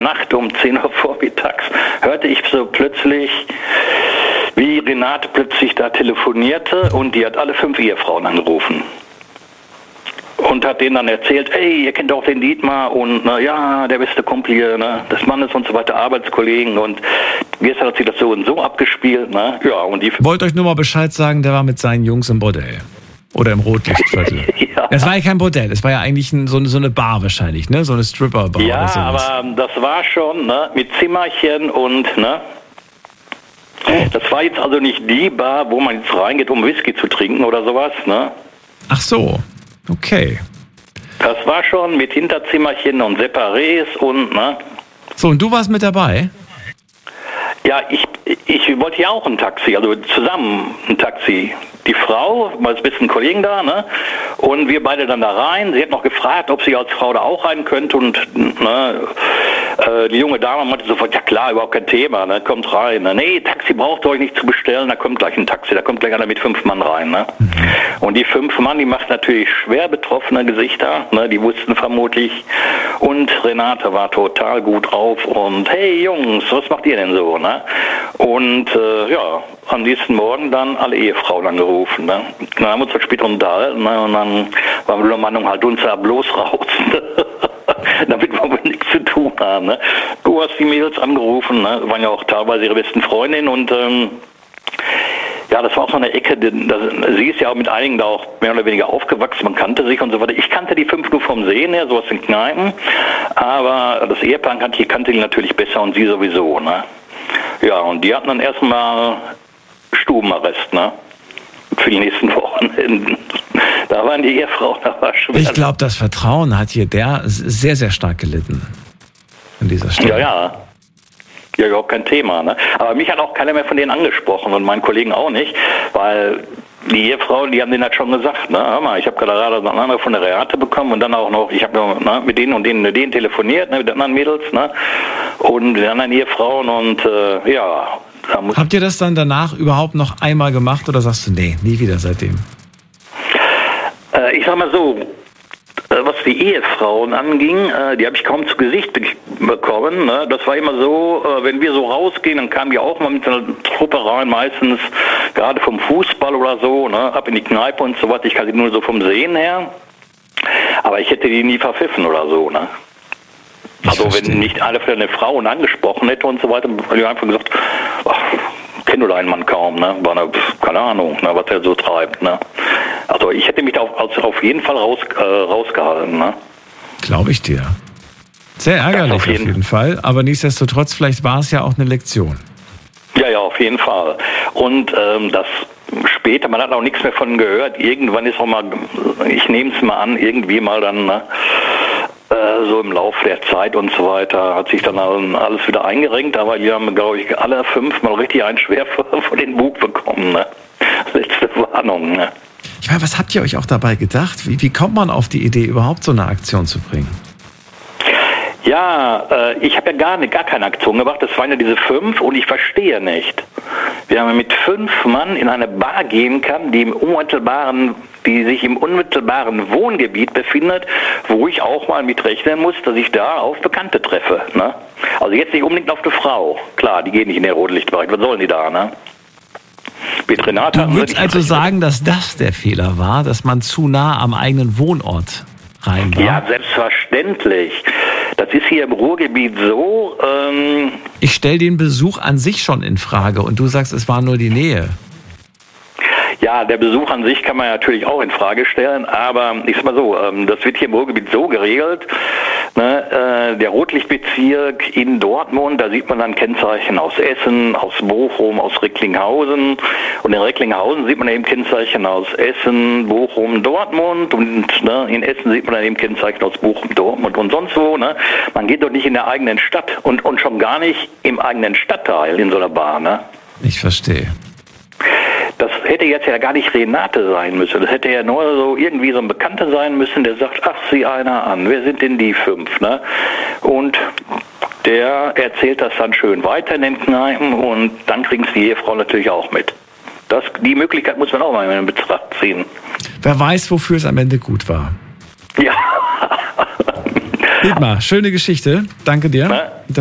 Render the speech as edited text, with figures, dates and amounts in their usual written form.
Nacht um 10 Uhr vormittags hörte ich so plötzlich, wie Renate plötzlich da telefonierte und die hat alle 5 Ehefrauen angerufen. Und hat denen dann erzählt, ey, ihr kennt doch den Dietmar und ja, der beste Kumpel hier, ne, des Mannes und so weiter, Arbeitskollegen und gestern hat sie das so und so abgespielt, ne, ja, und die... Wollt euch nur mal Bescheid sagen, der war mit seinen Jungs im Bordell. Oder im Rotlichtviertel. Ja. Das war ja kein Bordell, es war ja eigentlich so eine Bar wahrscheinlich, ne, so eine Stripper-Bar ja, oder sowas. Aber das war schon, ne, mit Zimmerchen und, ne, das war jetzt also nicht die Bar, wo man jetzt reingeht, um Whisky zu trinken oder sowas, ne. Ach so. Okay. Das war schon mit Hinterzimmerchen und Separés und, ne? So, und du warst mit dabei? Ja, ich wollte ja auch ein Taxi, also zusammen ein Taxi. Die Frau, mal ein bisschen Kollegen da, ne? Und wir beide dann da rein. Sie hat noch gefragt, ob sie als Frau da auch rein könnte und, ne? Die junge Dame meinte sofort, ja klar, überhaupt kein Thema, ne? Kommt rein. Ne? Nee, Taxi braucht ihr euch nicht zu bestellen, da kommt gleich ein Taxi, da kommt gleich einer mit 5 Mann rein, ne? Und die 5 Mann, die macht natürlich schwer betroffene Gesichter, ne? Die wussten vermutlich. Und Renate war total gut drauf und hey Jungs, was macht ihr denn so, ne? Und ja, am nächsten Morgen dann alle Ehefrauen angerufen, ne? Dann haben wir uns halt später unterhalten, ne? Und dann waren wir der Meinung, halt uns da bloß raus, damit wir nichts zu tun haben, ne? Du hast die Mädels angerufen, ne? Waren ja auch teilweise ihre besten Freundinnen und ja, das war auch so eine Ecke, sie ist ja auch mit einigen da auch mehr oder weniger aufgewachsen, man kannte sich und so weiter. Ich kannte die 5 nur vom Sehen her, so aus den Kneipen, aber das Ehepaar kannte die natürlich besser und sie sowieso, ne? Ja, und die hatten dann erstmal Stubenarrest, ne? Für die nächsten Wochenenden. Da waren die Ehefrauen, da war schwer. Ich glaube, das Vertrauen hat hier sehr, sehr stark gelitten. In dieser Stunde. Ja. Ja, überhaupt kein Thema, ne? Aber mich hat auch keiner mehr von denen angesprochen und meinen Kollegen auch nicht, weil die Ehefrauen, die haben denen halt schon gesagt, ne? Hör mal, ich habe gerade einen Anruf von der Renate bekommen und dann auch noch, ich habe mit denen und denen telefoniert, ne, mit den anderen Mädels, ne? Und den anderen Ehefrauen und ja. Habt ihr das dann danach überhaupt noch einmal gemacht oder sagst du, nee, nie wieder seitdem? Ich sag mal so, was die Ehefrauen anging, die habe ich kaum zu Gesicht bekommen. Ne? Das war immer so, wenn wir so rausgehen, dann kamen die auch mal mit einer Truppe rein, meistens gerade vom Fußball oder so, ne? Ab in die Kneipe und so was. Ich kannte die nur so vom Sehen her. Aber ich hätte die nie verpfiffen oder so. Ne? Also wenn nicht eine von den Frauen angesprochen hätte und so weiter, hätte ich einfach gesagt, ach, kenn du einen Mann kaum, ne? War eine, keine Ahnung, ne, was er so treibt, ne? Also ich hätte mich da auf jeden Fall rausgehalten, ne? Glaube ich dir. Sehr ärgerlich auf jeden Fall, aber nichtsdestotrotz, vielleicht war es ja auch eine Lektion. Ja, auf jeden Fall. Und das später, man hat auch nichts mehr von gehört, irgendwann ist auch mal, ich nehme es mal an, irgendwie mal dann, ne, so im Laufe der Zeit und so weiter hat sich dann alles wieder eingerenkt, aber die haben, glaube ich, alle 5 mal richtig einen schwer vor den Bug bekommen, ne? Letzte Warnung, ne? Ich meine, was habt ihr euch auch dabei gedacht? Wie kommt man auf die Idee, überhaupt so eine Aktion zu bringen? Ja, ich habe ja gar keine Aktion gemacht, das waren ja diese 5 und ich verstehe nicht. Wie man mit 5 Mann in eine Bar gehen kann, die sich im unmittelbaren Wohngebiet befindet, wo ich auch mal mit rechnen muss, dass ich da auf Bekannte treffe. Ne? Also jetzt nicht unbedingt auf eine Frau. Klar, die gehen nicht in den Rotlichtbereich. Was sollen die da, ne? Mit Renate. Du würdest also sagen, dass das der Fehler war, dass man zu nah am eigenen Wohnort rein war? Ja, selbstverständlich. Das ist hier im Ruhrgebiet so. Ich stelle den Besuch an sich schon in Frage und du sagst, es war nur die Nähe. Ja, der Besuch an sich kann man natürlich auch in Frage stellen, aber ich sag mal so, das wird hier im Ruhrgebiet so geregelt, ne, der Rotlichtbezirk in Dortmund, da sieht man dann Kennzeichen aus Essen, aus Bochum, aus Recklinghausen und in Recklinghausen sieht man eben Kennzeichen aus Essen, Bochum, Dortmund und ne, in Essen sieht man dann eben Kennzeichen aus Bochum, Dortmund und sonst wo. Ne? Man geht doch nicht in der eigenen Stadt und schon gar nicht im eigenen Stadtteil in so einer Bar. Ne? Ich verstehe. Das hätte jetzt ja gar nicht Renate sein müssen. Das hätte ja nur so irgendwie so ein Bekannter sein müssen, der sagt, ach, sieh einer an, wer sind denn die 5? Ne? Und der erzählt das dann schön weiter in den Kneipen und dann kriegen es die Ehefrau natürlich auch mit. Die Möglichkeit muss man auch mal in Betracht ziehen. Wer weiß, wofür es am Ende gut war. Ja. Dietmar, schöne Geschichte. Danke dir. Na?